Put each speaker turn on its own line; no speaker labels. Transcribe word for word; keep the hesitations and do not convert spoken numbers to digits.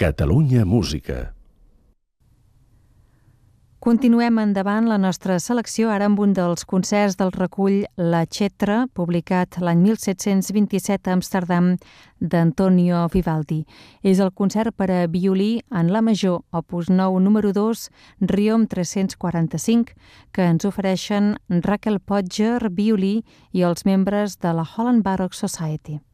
Catalunya Música.
Continuem endavant la nostra selecció ara amb un dels concerts del recull La Cetra, publicat l'any mil set-cents vint-i-set a Amsterdam, d'Antonio Vivaldi. És el concert per a violí en la major, opus nou número dos, Riom tres-cents quaranta-cinc, que ens ofereixen Raquel Podger, violí, i els membres de la Holland Baroque Society.